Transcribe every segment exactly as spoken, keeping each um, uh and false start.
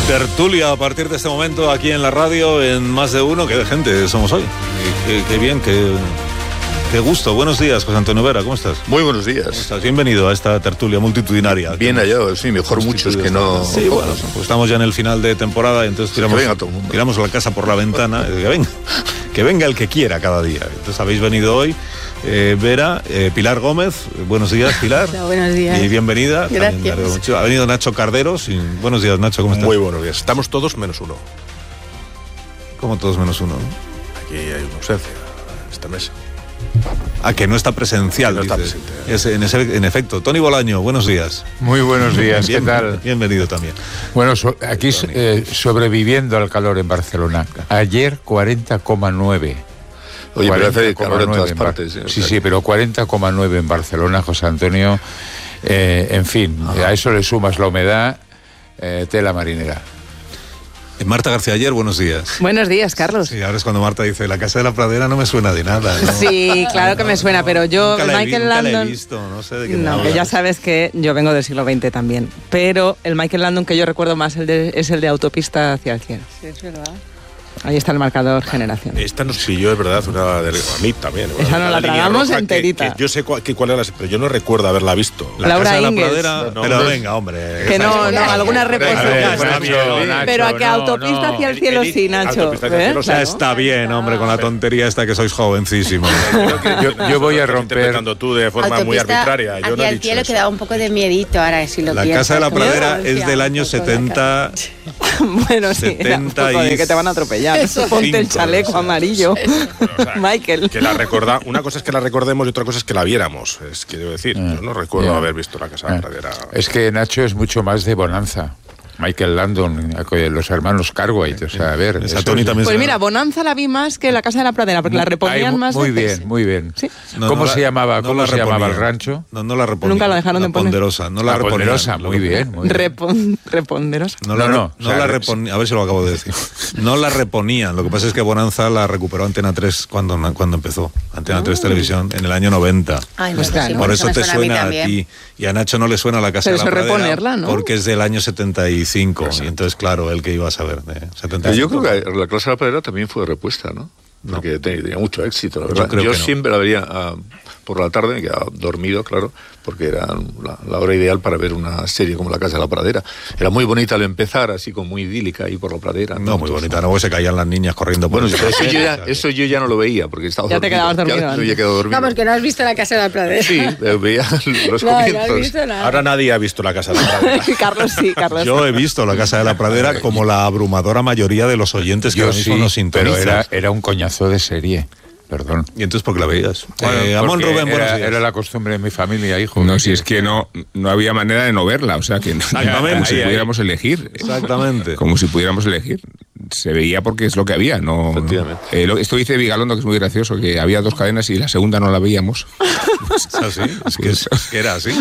Tertulia a partir de este momento aquí en la radio en Más de Uno. Qué de gente somos hoy. Qué, qué bien, qué, qué gusto. Buenos días, José Antonio Vera, ¿cómo estás? Muy buenos días. ¿Cómo estás? Bienvenido a esta tertulia multitudinaria. Bien hallado, sí, mejor muchos que no... Sí, bueno, pues estamos ya en el final de temporada y entonces tiramos, que venga todo el mundo. tiramos la casa por la ventana. Que venga, que venga el que quiera cada día. Entonces habéis venido hoy. Eh, Vera, eh, Pilar Gómez, buenos días, Pilar. Hola, buenos días. Y bienvenida. Gracias. Ha venido Nacho Carderos. Y buenos días, Nacho, ¿cómo estás? Muy buenos días. Estamos todos menos uno. ¿Cómo todos menos uno? Aquí hay una ausencia en esta mesa. Ah, que no está presencial. No está dices. presente. Es, en, ese, en efecto. Tony Bolaño, buenos días. Muy buenos días, Bien, ¿qué tal? Bienvenido también. Bueno, so, aquí eh, sobreviviendo al calor en Barcelona. Ayer cuarenta coma nueve. Oye, pero hace calor en todas partes. ¿eh? Sí, sí, pero cuarenta coma nueve en Barcelona, José Antonio. Eh, en fin, Ajá. a eso le sumas la humedad, eh, tela marinera. Marta García Ayer, buenos días. Buenos días, Carlos. Sí, ahora es cuando Marta dice, la Casa de la Pradera no me suena de nada, ¿no? Sí, claro que me suena, pero yo, nunca Michael vi, nunca Landon... la he visto, no sé de qué No, que ya sabes que yo vengo del siglo veinte también, pero el Michael Landon que yo recuerdo más el de, es el de Autopista hacia el cielo. Sí, es verdad. Ahí está el marcador generación. Esta nos pilló, es verdad, una de, a mí también. Esa una, no la tragamos enterita. Que, que yo sé cuál, que, cuál era, pero yo no recuerdo haberla visto. La Laura Casa de Inges. la Pradera, no, pero no, venga, hombre. Que no, no, alguna reposición. Pero a que no, Autopista no. hacia el cielo El- sí, el- Nacho. Autopista hacia el ¿Eh? cielo, O sea, Claro. está bien, hombre, con la tontería esta que sois jovencísimos. Yo, yo voy a Estás romper... interpretando tú de forma muy Autopista arbitraria. Yo no hacia he el dicho cielo eso. que daba un poco de miedito ahora, si lo La piensas. Casa de la Pradera ¿Eh? es del año setenta. Bueno, sí, era un poco de que te van a atropellar. Eso. Ponte el Cinco, chaleco o sea, amarillo. O sea, Michael. Que la recorda, una cosa es que la recordemos y otra cosa es que la viéramos. Es que quiero decir, yo no recuerdo Ya. haber visto la Casa de la Pradera. Es que Nacho es mucho más de bonanza. Michael Landon, los hermanos Cartwright, o sea, a ver... Esa eso Tony es- también Pues se- mira, Bonanza la vi más que la Casa de la Pradera, porque la reponían Ay, más Muy veces. bien, muy bien. Sí. No, ¿Cómo no la- se llamaba, no cómo la se llamaba el reponían. rancho? No, no la reponían. Nunca la dejaron de poner. Ponderosa, no la La reponían. Ponderosa, Lo muy que- bien, muy bien. Repon- reponderosa. No, la, No, no, no, no o sea, la es- reponían, a ver si lo acabo de decir. No la reponían, lo que pasa es que Bonanza la recuperó Antena tres cuando, cuando empezó. Antena tres Televisión en el año noventa. Ay, no, Pues pues claro. sí, Por por eso me te suena a mí suena a también. ti y a Nacho no le suena la Casa Pero de la eso es Pradera reponerla, ¿no? porque es del año setenta y cinco y entonces claro, él que iba a saber de setenta y cinco. Pero yo creo que la Casa de la Pradera también fue repuesta, ¿no? No. Porque tenía mucho éxito, la Yo verdad. creo Yo que no. siempre la veía ah, por la tarde, me quedaba dormido, claro, porque era la, la hora ideal para ver una serie como La Casa de la Pradera. Era muy bonita al empezar, así como muy idílica ahí por la pradera. No, muy Entonces, bonita, no, porque se caían las niñas corriendo por Bueno, el pero eso parque, yo, ya, o sea que- eso yo ya no lo veía, porque estaba Ya te dormido. quedabas dormido Ya me antes. había quedado dormido. Vamos, que no has visto la Casa de la Pradera. Sí, eh, veía los No, no has comienzos. visto nada. Ahora nadie ha visto la Casa de la Pradera. Carlos sí, Carlos. Yo he visto La Casa de la Pradera como la abrumadora mayoría de los oyentes que Yo ahora mismo sí, nos pero sintonizan. era, era un coñazo de serie. Perdón. ¿Y entonces por qué la veías? Bueno, eh, Amón porque Rubén, buenos era, días. era la costumbre de mi familia, hijo. No, si es que no, no había manera de no verla, o sea que no, Exactamente. como si Ahí, ahí. pudiéramos elegir. Exactamente. Como si pudiéramos elegir. Se veía porque es lo que había, no. Efectivamente. Eh, lo- esto dice Vigalondo, que es muy gracioso, que había dos cadenas y la segunda no la veíamos. ¿Es así? Es que, es, es que era así.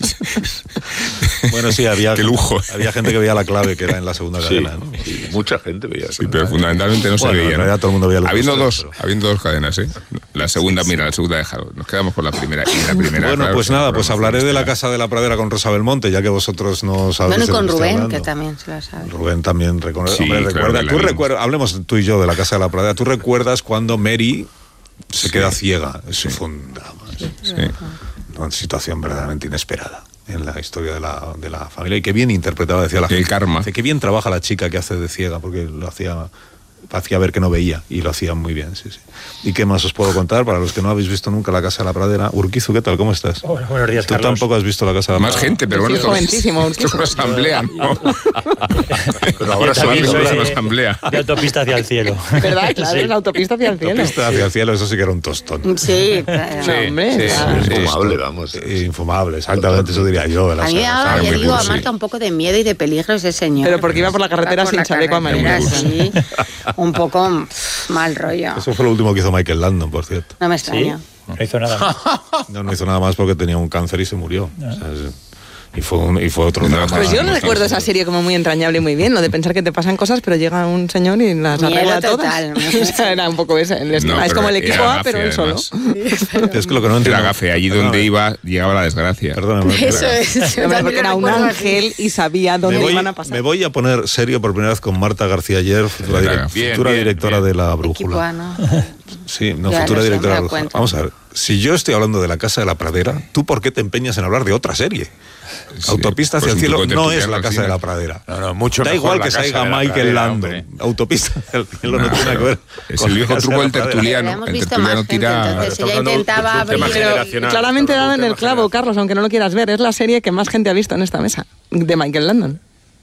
Bueno, sí, había, Qué lujo. había gente que veía la clave que era en la segunda Sí, cadena, ¿no? sí, mucha gente veía eso. Sí, pero fundamentalmente no Bueno, se en veía. ¿no? realidad todo el mundo veía los habiendo dos, dos, pero- habiendo dos cadenas, ¿eh? La segunda, mira, la segunda déjalo. Nos quedamos con la primera. Y la primera, Bueno, claro, pues es un nada, pues programa hablaré de la estelar. Casa de la Pradera con Rosa Belmonte, ya que vosotros no sabéis. Bueno, y de lo con que estoy Rubén, hablando. que también se lo sabe. Rubén también reconoce. Sí, Hombre, claro recuerda, que la tú vimos. recuerdas, hablemos tú y yo de la Casa de la Pradera. ¿Tú recuerdas cuando Mary se Sí. queda ciega? Eso Sí. fue un drama. Sí. Una situación verdaderamente inesperada en la historia de la, de la familia. Y qué bien interpretaba, decía la El gente. karma. Dice, qué bien trabaja la chica que hace de ciega, porque lo hacía, hacía ver que no veía y lo hacía muy bien, sí, sí. ¿Y qué más os puedo contar? Para los que no habéis visto nunca La Casa de la Pradera. Urquizu, ¿qué tal? ¿Cómo estás? Hola, buenos días, Tú Carlos. tampoco has visto La Casa de la Más Pradera. gente, pero Sí, bueno, esto- jovencísimo, esto es una asamblea, ¿no? Pero ahora Yo se también va a soy es hablar. una asamblea. de autopista hacia el cielo. ¿Verdad? Claro, Sí. es la autopista hacia el cielo. Autopista hacia el cielo, eso sí que era un tostón. Sí, claro. No, hombre, sí, claro. sí, sí. Infumable, vamos. Eh, Infumable, exactamente, eso diría yo. de la A mí me saga. daba, muy ya digo, a duro, Marta sí. un poco de miedo y de peligro ese señor. Pero porque iba por la carretera Iba por sin la chaleco carretera, amarillo. sí. Un poco pff, mal rollo. Eso fue lo último que hizo Michael Landon, por cierto. No me Sí, extraña. no hizo nada más. No, no hizo nada más porque tenía un cáncer y se murió. O sea, es- Y fue, un, y fue otro drama. Pues yo no recuerdo esa serie como muy entrañable y muy bien, lo de pensar que te pasan cosas, pero llega un señor y las Miedo arregla total. todas. O sea, era un poco ese. el esquema. No, es como el pero equipo era A, pero gafe, él solo. además. Es que lo que no entiendo. Era gafe, allí Perdóname. donde iba, llegaba la desgracia. Perdóname. Eso es. yo Hombre, también porque lo era un recuerdo ángel así. y sabía dónde Me voy, iban a pasar. me voy a poner serio por primera vez con Marta García Ayer, futura, Bien, direc- bien, futura bien, directora bien. de La Equipo Brújula. A, ¿no? Sí, no, Ya futura lo sé, directora me de La doy Brújula. cuenta. Vamos a ver, si yo estoy hablando de La Casa de la Pradera, ¿tú por qué te empeñas en hablar de otra serie? Sí, Autopista hacia pues el un cielo poco no de es La al Casa cine. de la Pradera. No, no, mucho Da mejor igual La que Casa salga de la Michael Pradera, Landon. hombre. Autopista hacia el cielo no No, tiene nada que ver. Es con el La viejo Casa truco de del la Pradera. tertuliano. Hemos El visto tertuliano más gente, tira. entonces Está ella hablando intentaba de un tema abrir... Pero generacional, claramente está hablando daban de un el tema clavo, Carlos, aunque no lo quieras ver. Es la serie que más gente ha visto en esta mesa, de Michael Landon.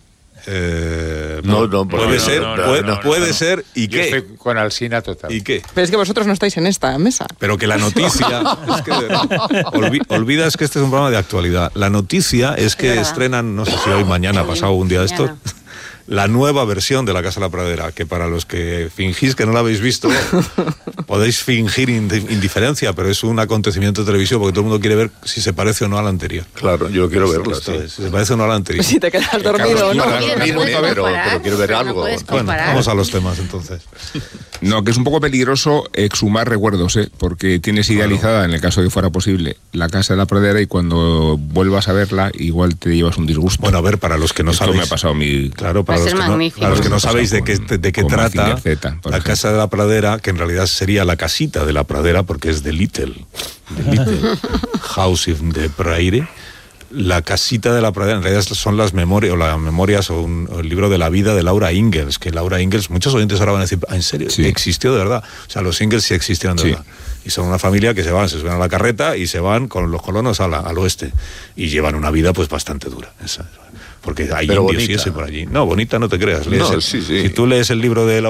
Eh, No, no, puede no, no, ser, no, no, puede, no, no, puede no. ser, ¿y Yo qué? estoy con Alsina total. ¿Y qué? Pero es que vosotros no estáis en esta mesa. Pero que la noticia, es que de verdad, olvi- olvidas que este es un programa de actualidad. La noticia es que verdad. estrenan, no sé si hoy, mañana, pasado un día de esto, Mañana. la nueva versión de La Casa de la Pradera, que para los que fingís que no la habéis visto, podéis fingir indi- indiferencia, pero es un acontecimiento televisivo porque todo el mundo quiere ver si se parece o no a la anterior. Claro, yo quiero verla. Esto sí. es, si se parece o no a la anterior. Si te quedas dormido o no. Carlos, Mira, no Mira, puedes pero- comparar, pero quiero ver pero no algo. puedes Bueno, comparar. vamos a los temas entonces. No, que es un poco peligroso exhumar recuerdos, ¿eh? Porque tienes idealizada, en el caso de que fuera posible, la Casa de la Pradera y cuando vuelvas a verla, igual te llevas un disgusto. Bueno, a ver, para los que no Esto sabéis... me ha pasado a mí. Claro, para Va a los, ser que no, magnífico. para los que no Esto sabéis de pasa qué, con- de qué con trata Mazinger Z, por la ejemplo. Casa de la Pradera, que en realidad sería la casita de la Pradera, porque es de Little, de Little House in the Prairie. La casita de la Pradera, en realidad son las memorias, o las memorias, o, un, o el libro de la vida de Laura Ingalls, que Laura Ingalls, muchos oyentes ahora van a decir, "Ah, ¿en serio? Sí. ¿Existió de verdad?". O sea, los Ingalls sí existieron de Sí. verdad. Y son una familia que se van, se suben a la carreta y se van con los colonos a la- al oeste. Y llevan una vida pues bastante dura. Esa, porque hay Pero indios y bonita. ese por allí. No, bonita no te creas. Lees No, el- sí, sí. Si tú lees el libro de la